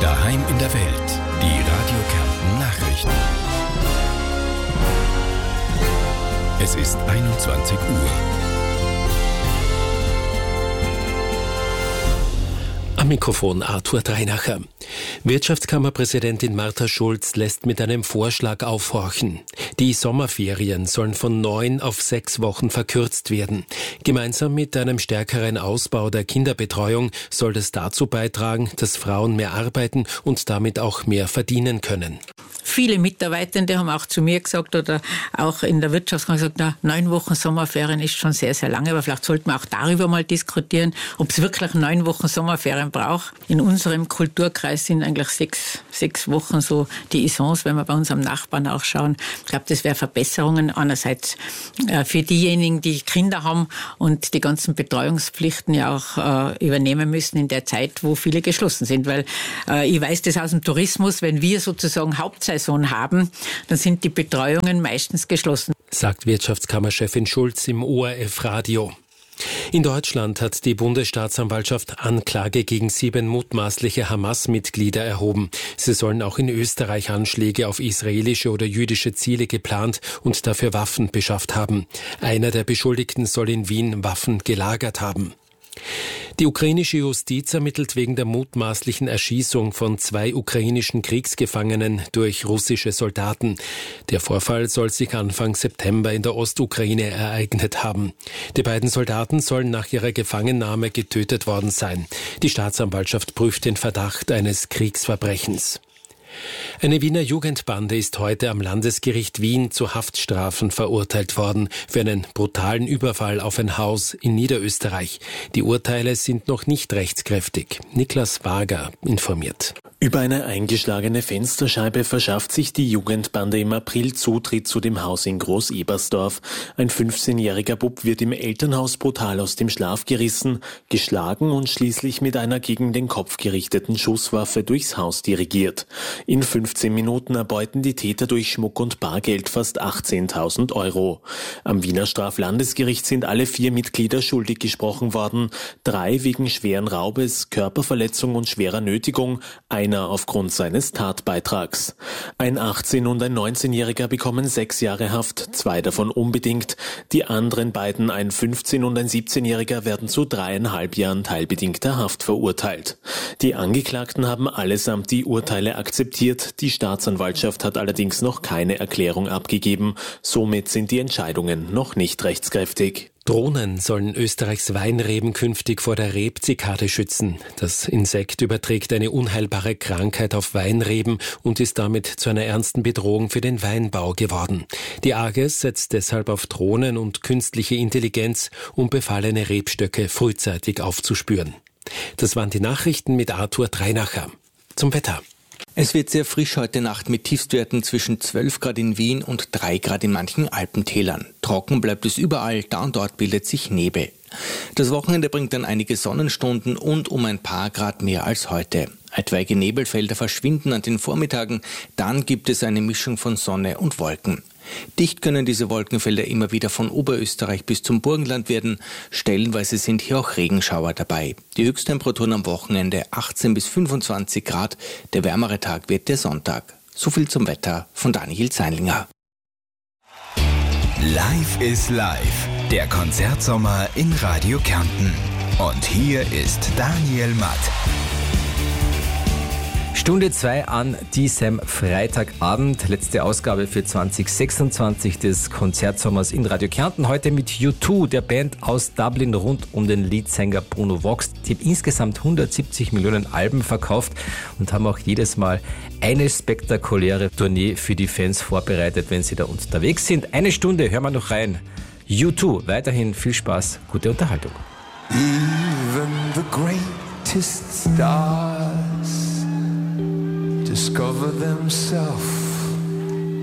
Daheim in der Welt. Die Radio Kärnten Nachrichten. Es ist 21 Uhr. Am Mikrofon Arthur Dreinacher. Wirtschaftskammerpräsidentin Martha Schulz lässt mit einem Vorschlag aufhorchen. Die Sommerferien sollen von 9 auf 6 Wochen verkürzt werden. Gemeinsam mit einem stärkeren Ausbau der Kinderbetreuung soll das dazu beitragen, dass Frauen mehr arbeiten und damit auch mehr verdienen können. Viele Mitarbeitende haben auch zu mir gesagt oder auch in der Wirtschaftskammer gesagt, 9 Wochen Sommerferien ist schon sehr, sehr lange, aber vielleicht sollten wir auch darüber mal diskutieren, ob es wirklich 9 Wochen Sommerferien braucht. In unserem Kulturkreis sind eigentlich 6 Wochen so die Isons, wenn wir bei unserem Nachbarn auch schauen. Ich glaube, das wäre Verbesserungen einerseits für diejenigen, die Kinder haben und die ganzen Betreuungspflichten ja auch übernehmen müssen in der Zeit, wo viele geschlossen sind, weil ich weiß das aus dem Tourismus, wenn wir sozusagen Hauptsaison haben, dann sind die Betreuungen meistens geschlossen. Sagt Wirtschaftskammerchefin Schulz im ORF-Radio. In Deutschland hat die Bundesstaatsanwaltschaft Anklage gegen 7 mutmaßliche Hamas-Mitglieder erhoben. Sie sollen auch in Österreich Anschläge auf israelische oder jüdische Ziele geplant und dafür Waffen beschafft haben. Einer der Beschuldigten soll in Wien Waffen gelagert haben. Die ukrainische Justiz ermittelt wegen der mutmaßlichen Erschießung von 2 ukrainischen Kriegsgefangenen durch russische Soldaten. Der Vorfall soll sich Anfang September in der Ostukraine ereignet haben. Die beiden Soldaten sollen nach ihrer Gefangennahme getötet worden sein. Die Staatsanwaltschaft prüft den Verdacht eines Kriegsverbrechens. Eine Wiener Jugendbande ist heute am Landesgericht Wien zu Haftstrafen verurteilt worden für einen brutalen Überfall auf ein Haus in Niederösterreich. Die Urteile sind noch nicht rechtskräftig. Niklas Wager informiert. Über eine eingeschlagene Fensterscheibe verschafft sich die Jugendbande im April Zutritt zu dem Haus in Groß-Ebersdorf. Ein 15-jähriger Bub wird im Elternhaus brutal aus dem Schlaf gerissen, geschlagen und schließlich mit einer gegen den Kopf gerichteten Schusswaffe durchs Haus dirigiert. In 15 Minuten erbeuten die Täter durch Schmuck und Bargeld fast 18.000 Euro. Am Wiener Straflandesgericht sind alle 4 Mitglieder schuldig gesprochen worden. 3 wegen schweren Raubes, Körperverletzung und schwerer Nötigung, einer aufgrund seines Tatbeitrags. Ein 18- und ein 19-Jähriger bekommen 6 Jahre Haft, 2 davon unbedingt. Die anderen beiden, ein 15- und ein 17-Jähriger, werden zu 3,5 Jahren teilbedingter Haft verurteilt. Die Angeklagten haben allesamt die Urteile akzeptiert. Die Staatsanwaltschaft hat allerdings noch keine Erklärung abgegeben. Somit sind die Entscheidungen noch nicht rechtskräftig. Drohnen sollen Österreichs Weinreben künftig vor der Rebzikade schützen. Das Insekt überträgt eine unheilbare Krankheit auf Weinreben und ist damit zu einer ernsten Bedrohung für den Weinbau geworden. Die AGES setzt deshalb auf Drohnen und künstliche Intelligenz, um befallene Rebstöcke frühzeitig aufzuspüren. Das waren die Nachrichten mit Arthur Dreinacher. Zum Wetter. Es wird sehr frisch heute Nacht mit Tiefstwerten zwischen 12 Grad in Wien und 3 Grad in manchen Alpentälern. Trocken bleibt es überall, da und dort bildet sich Nebel. Das Wochenende bringt dann einige Sonnenstunden und um ein paar Grad mehr als heute. Etwaige Nebelfelder verschwinden an den Vormittagen, dann gibt es eine Mischung von Sonne und Wolken. Dicht können diese Wolkenfelder immer wieder von Oberösterreich bis zum Burgenland werden. Stellenweise sind hier auch Regenschauer dabei. Die Höchsttemperaturen am Wochenende 18 bis 25 Grad. Der wärmere Tag wird der Sonntag. So viel zum Wetter von Daniel Zeinlinger. Live is Live. Der Konzertsommer in Radio Kärnten. Und hier ist Daniel Matt. Stunde 2 an diesem Freitagabend, letzte Ausgabe für 2026 des Konzertsommers in Radio Kärnten. Heute mit U2, der Band aus Dublin rund um den Leadsänger Bruno Vox. Die haben insgesamt 170 Millionen Alben verkauft und haben auch jedes Mal eine spektakuläre Tournee für die Fans vorbereitet, wenn sie da unterwegs sind. Eine Stunde, hören wir noch rein. U2, weiterhin viel Spaß, gute Unterhaltung. Even the greatest stars discover themselves